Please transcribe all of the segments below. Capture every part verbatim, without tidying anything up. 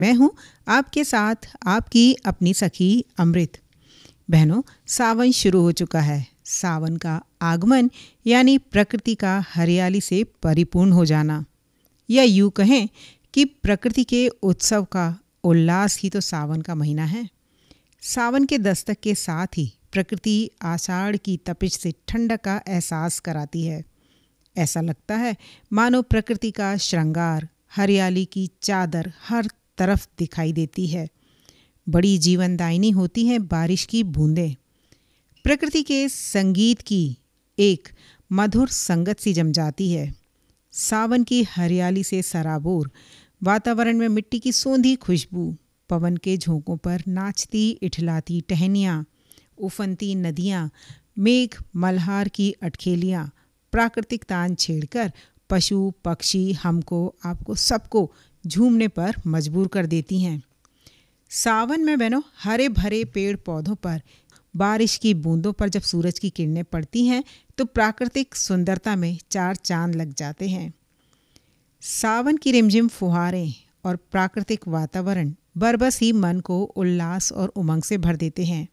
मैं हूँ आपके साथ आपकी अपनी सखी अमृत। बहनों, सावन शुरू हो चुका है। सावन का आगमन यानी प्रकृति का हरियाली से परिपूर्ण हो जाना, या यूँ कहें कि प्रकृति के उत्सव का उल्लास ही तो सावन का महीना है। सावन के दस्तक के साथ ही प्रकृति आषाढ़ की तपिश से ठंडक का एहसास कराती है। ऐसा लगता है मानो प्रकृति का श्रृंगार, हरियाली की चादर हर तरफ दिखाई देती है। बड़ी जीवनदायिनी होती हैं बारिश की बूंदें। प्रकृति के संगीत की एक मधुर संगत सी जम जाती है। सावन की हरियाली से सराबोर वातावरण में मिट्टी की सोंधी खुशबू, पवन के झोंकों पर नाचती इठलाती टहनियाँ, उफनती नदियाँ, मेघ मल्हार की अटखेलियाँ प्राकृतिक तान छेड़कर पशु पक्षी हमको आपको सबको झूमने पर मजबूर कर देती हैं। सावन में बहनों, हरे भरे पेड़ पौधों पर बारिश की बूंदों पर जब सूरज की किरणें पड़ती हैं तो प्राकृतिक सुंदरता में चार चांद लग जाते हैं। सावन की रिमझिम फुहारें और प्राकृतिक वातावरण बरबस ही मन को उल्लास और उमंग से भर देते हैं।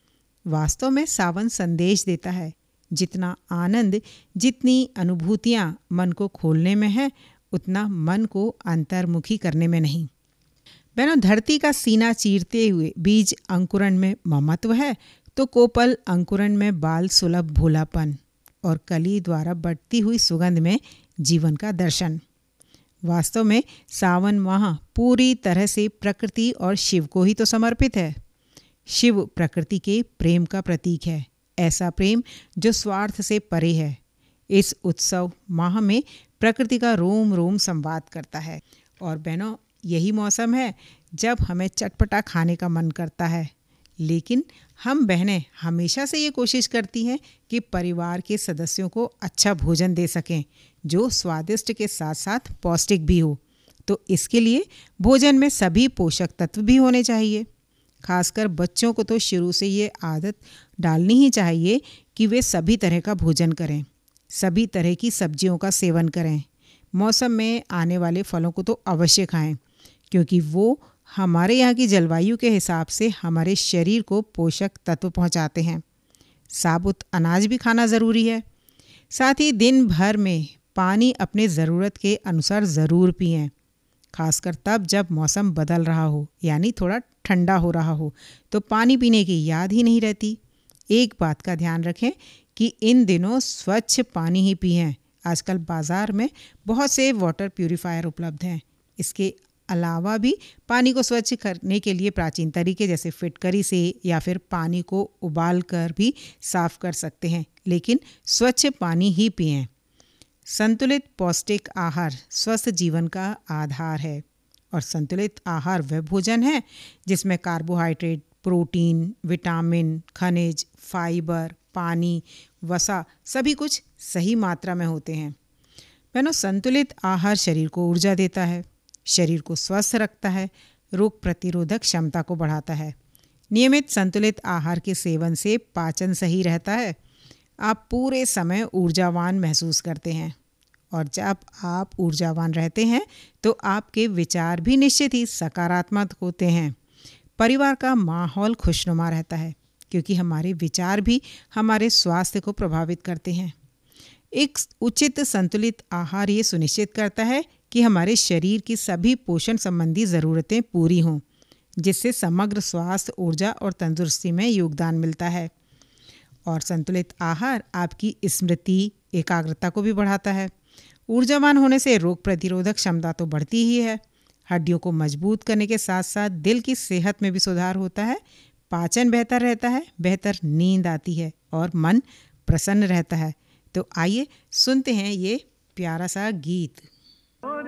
वास्तव में सावन संदेश देता है, जितना आनंद, जितनी अनुभूतियाँ मन को खोलने में है, उतना मन को अंतर्मुखी करने में नहीं। बहनों, धरती का सीना चीरते हुए बीज अंकुरण में ममत्व है तो कोपल अंकुरण में बाल सुलभ भोलापन और कली द्वारा बढ़ती हुई सुगंध में जीवन का दर्शन। वास्तव में सावन माह पूरी तरह से प्रकृति और शिव को ही तो समर्पित है। शिव प्रकृति के प्रेम का प्रतीक है, ऐसा प्रेम जो स्वार्थ से परे है। इस उत्सव माह में प्रकृति का रोम रोम संवाद करता है। और बहनों, यही मौसम है जब हमें चटपटा खाने का मन करता है, लेकिन हम बहनें हमेशा से ये कोशिश करती हैं कि परिवार के सदस्यों को अच्छा भोजन दे सकें जो स्वादिष्ट के साथ साथ पौष्टिक भी हो। तो इसके लिए भोजन में सभी पोषक तत्व भी होने चाहिए। खासकर बच्चों को तो शुरू से ये आदत डालनी ही चाहिए कि वे सभी तरह का भोजन करें, सभी तरह की सब्जियों का सेवन करें, मौसम में आने वाले फलों को तो अवश्य खाएं, क्योंकि वो हमारे यहाँ की जलवायु के हिसाब से हमारे शरीर को पोषक तत्व पहुँचाते हैं। साबुत अनाज भी खाना ज़रूरी है। साथ ही दिन भर में पानी अपने ज़रूरत के अनुसार ज़रूर पिएं, खासकर तब जब मौसम बदल रहा हो, यानी थोड़ा ठंडा हो रहा हो तो पानी पीने की याद ही नहीं रहती। एक बात का ध्यान रखें कि इन दिनों स्वच्छ पानी ही पिएं। आजकल बाज़ार में बहुत से वाटर प्यूरिफायर उपलब्ध हैं। इसके अलावा भी पानी को स्वच्छ करने के लिए प्राचीन तरीके जैसे फिटकरी से या फिर पानी को उबाल कर भी साफ़ कर सकते हैं, लेकिन स्वच्छ पानी ही पिएं। संतुलित पौष्टिक आहार स्वस्थ जीवन का आधार है, और संतुलित आहार वह भोजन है जिसमें कार्बोहाइड्रेट, प्रोटीन, विटामिन, खनिज, फाइबर, पानी, वसा सभी कुछ सही मात्रा में होते हैं। बहनों, संतुलित आहार शरीर को ऊर्जा देता है, शरीर को स्वस्थ रखता है, रोग प्रतिरोधक क्षमता को बढ़ाता है। नियमित संतुलित आहार के सेवन से पाचन सही रहता है, आप पूरे समय ऊर्जावान महसूस करते हैं, और जब आप ऊर्जावान रहते हैं तो आपके विचार भी निश्चित ही सकारात्मक होते हैं। परिवार का माहौल खुशनुमा रहता है, क्योंकि हमारे विचार भी हमारे स्वास्थ्य को प्रभावित करते हैं। एक उचित संतुलित आहार ये सुनिश्चित करता है कि हमारे शरीर की सभी पोषण संबंधी ज़रूरतें पूरी हों, जिससे समग्र स्वास्थ्य, ऊर्जा और तंदुरुस्ती में योगदान मिलता है। और संतुलित आहार आपकी स्मृति, एकाग्रता को भी बढ़ाता है। ऊर्जावान होने से रोग प्रतिरोधक क्षमता तो बढ़ती ही है, हड्डियों को मजबूत करने के साथ साथ दिल की सेहत में भी सुधार होता है, पाचन बेहतर रहता है, बेहतर नींद आती है और मन प्रसन्न रहता है। तो आइए सुनते हैं ये प्यारा सा गीत।